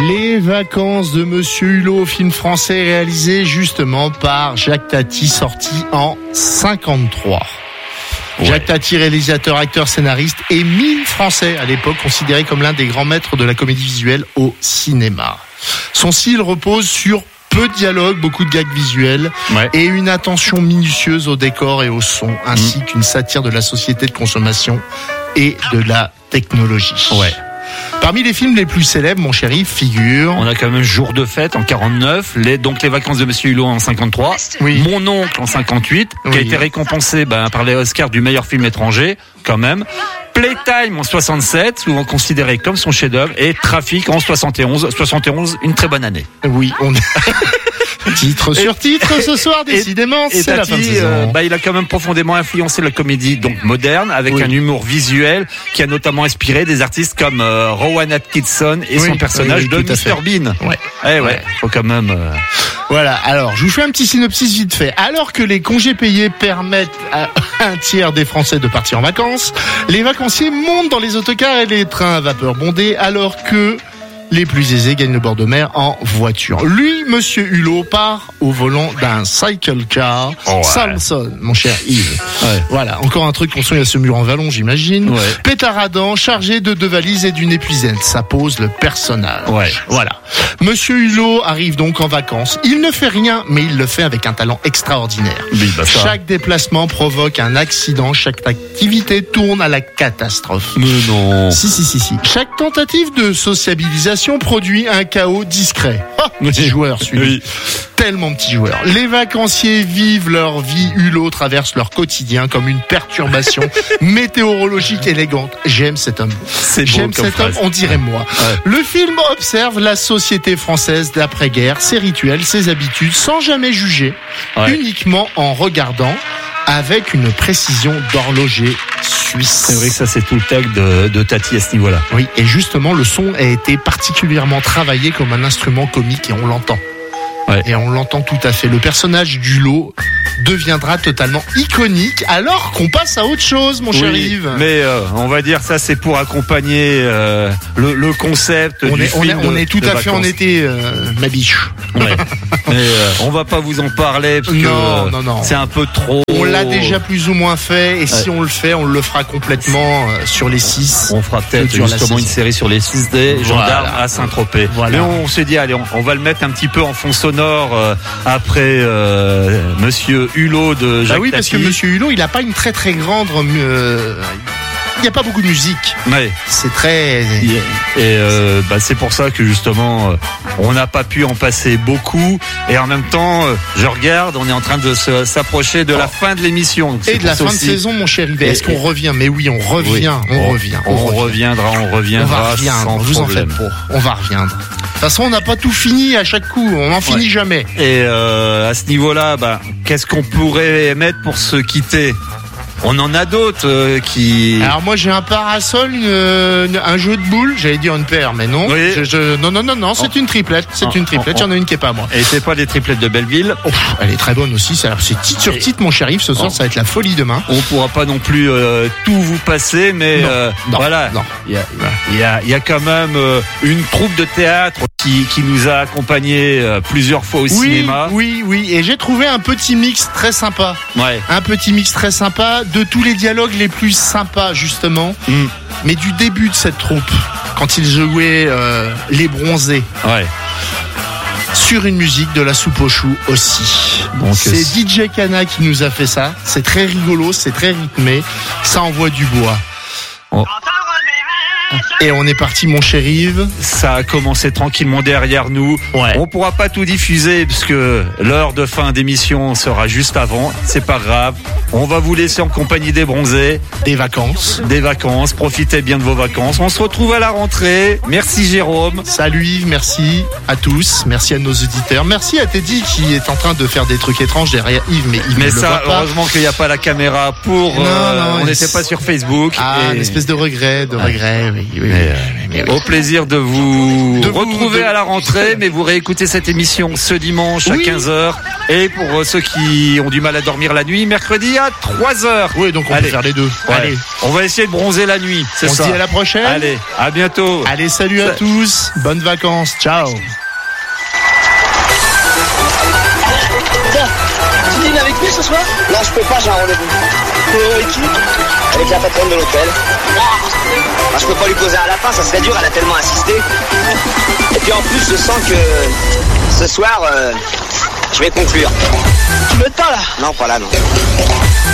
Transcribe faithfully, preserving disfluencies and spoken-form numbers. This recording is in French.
Les vacances de Monsieur Hulot, film français réalisé justement par Jacques Tati, sorti en cinquante-trois. Ouais. Jacques Tati, réalisateur, acteur, scénariste et mime français à l'époque, considéré comme l'un des grands maîtres de la comédie visuelle au cinéma. Son style repose sur peu de dialogue, beaucoup de gags visuels ouais. et une attention minutieuse au décor et au son, ainsi mmh. qu'une satire de la société de consommation et de la technologie. Ouais. Parmi les films les plus célèbres, mon chéri, figure... On a quand même Jour de fête en quarante-neuf, les, donc Les vacances de Monsieur Hulot en cinquante-trois, oui. Mon oncle en cinquante-huit, oui. qui a été récompensé ben, par les Oscars du meilleur film étranger, quand même. Playtime en soixante-sept, souvent considéré comme son chef-d'œuvre, et Trafic en soixante et onze. soixante et onze, une très bonne année. Oui, on titre sur titre ce soir, décidément, et, et c'est Tati, la fin de saison. Euh, bah, il a quand même profondément influencé la comédie donc moderne, avec oui. un humour visuel qui a notamment inspiré des artistes comme euh, Rowan Atkinson et oui, son personnage oui, oui, de mister Bean. Ouais. Eh ouais, ouais, faut quand même... Euh... Voilà, alors je vous fais un petit synopsis vite fait. Alors que les congés payés permettent à un tiers des Français de partir en vacances, les vacanciers montent dans les autocars et les trains à vapeur bondés, alors que les plus aisés gagnent le bord de mer en voiture. Lui, Monsieur Hulot, part au volant d'un cycle car oh ouais. Samson, mon cher Yves. Ouais. Voilà, encore un truc construit à ce mur en vallon, j'imagine. Ouais. Pétaradant, chargé de deux valises et d'une épuisette. Ça pose le personnage. Ouais. Voilà. Monsieur Hulot arrive donc en vacances. Il ne fait rien, mais il le fait avec un talent extraordinaire. Oui, bah ça. Chaque déplacement provoque un accident. Chaque activité tourne à la catastrophe. Mais non. Si, si, si, si. Chaque tentative de sociabilisation produit un chaos discret. Oh, petit joueur, celui-là. Oui. Tellement petit joueur. Les vacanciers vivent leur vie. Hulot traverse leur quotidien comme une perturbation météorologique élégante. J'aime cet homme. C'est beau J'aime cet phrase. homme, on dirait moi. Ouais. Le film observe la société française d'après-guerre, ses rituels, ses habitudes, sans jamais juger, ouais. uniquement en regardant, avec une précision d'horloger suisse. C'est vrai que ça, c'est tout le tag de, de Tati à ce niveau-là. Oui, et justement, le son a été particulièrement travaillé comme un instrument comique et on l'entend. Ouais. Et on l'entend tout à fait. Le personnage d'Hulot deviendra totalement iconique alors qu'on passe à autre chose, mon oui, cher Yves. Mais euh, on va dire ça, c'est pour accompagner euh, le, le concept on du est, film. On est, on est tout de, à de fait en été, euh, ma biche. Ouais. Mais euh, on va pas vous en parler parce non, que non, non. c'est un peu trop. On l'a déjà plus ou moins fait et ouais. si on le fait, on le fera complètement euh, sur les six. On fera peut-être justement une série sur les six des voilà. gendarmes à Saint-Tropez. Voilà. Mais on, on s'est dit, allez, on, on va le mettre un petit peu en fond sonore euh, après euh, Monsieur Hulot de Jacques Bah oui, Tati. parce que Monsieur Hulot, il a pas une très très grande... Euh, il n'y a pas beaucoup de musique. Ouais. C'est très... Et euh, bah c'est pour ça que justement, euh, on n'a pas pu en passer beaucoup. Et en même temps, euh, je regarde, on est en train de se, s'approcher de oh. la fin de l'émission. Et de la fin aussi. de saison, mon cher Yves. Est-ce qu'on revient? Mais oui, on revient. Oui. On, on revient. On, on revient. reviendra, on reviendra. On va reviendra, sans vous problème. En faites pas. On va reviendre. De toute façon, on n'a pas tout fini à chaque coup. On n'en finit ouais. jamais. Et euh, à ce niveau-là, bah, qu'est-ce qu'on pourrait mettre pour se quitter? On en a d'autres euh, qui... Alors moi j'ai un parasol, une, une, un jeu de boules, j'allais dire une paire, mais non. Oui. Je, je, non, non, non, non, c'est oh. une triplette, c'est oh. une triplette, il y en a une qui est pas à moi. Et c'est pas les triplettes de Belleville. Oh, elle est très bonne aussi, ça, c'est titre sur titre mon cher Yves, ce soir oh. ça va être la folie demain. On pourra pas non plus euh, tout vous passer, mais non, euh, non, voilà, il y a, y, a, y a quand même euh, une troupe de théâtre qui, qui nous a accompagnés euh, plusieurs fois au oui, cinéma. Oui, oui, et j'ai trouvé un petit mix très sympa. Ouais. Un petit mix très sympa de tous les dialogues les plus sympas justement, mm. mais du début de cette troupe, quand ils jouaient euh, les bronzés. Ouais. Sur une musique de la soupe aux choux aussi. Donc c'est D J Kana qui nous a fait ça. C'est très rigolo, c'est très rythmé. Ça envoie du bois. Oh. Et on est parti, mon cher Yves. Ça a commencé tranquillement derrière nous. Ouais. On pourra pas tout diffuser parce que l'heure de fin d'émission sera juste avant. C'est pas grave. On va vous laisser en compagnie des bronzés. Des vacances. Des vacances. Profitez bien de vos vacances. On se retrouve à la rentrée. Merci Jérôme. Salut Yves, merci à tous. Merci à nos auditeurs. Merci à Teddy qui est en train de faire des trucs étranges derrière Yves, mais Yves mais ne ça, le voit pas. Heureusement qu'il n'y a pas la caméra pour... Non, euh, non, on n'était pas sur Facebook. Ah, et... une espèce de regret, de regret. Oui. oui, oui, oui, mais, mais oui. Au plaisir de vous de retrouver vous, de... à la rentrée, mais vous réécoutez cette émission ce dimanche à oui. quinze heures. Et pour ceux qui ont du mal à dormir la nuit, mercredi à trois heures. Oui, donc on Allez. peut faire les deux. Ouais. Allez. On va essayer de bronzer la nuit, c'est on ça. On se dit à la prochaine. Allez, à bientôt. Allez, salut à tous. Bonnes vacances. Ciao. Tu dînes avec nous ce soir? Non, je peux pas, j'ai un rendez-vous. Euh, avec qui? Avec la patronne de l'hôtel. Ah, je peux pas lui poser un lapin, ça serait dur, elle a tellement insisté. Et puis en plus, je sens que ce soir, euh, je vais conclure. Tu me tends là? Non, pas là, non.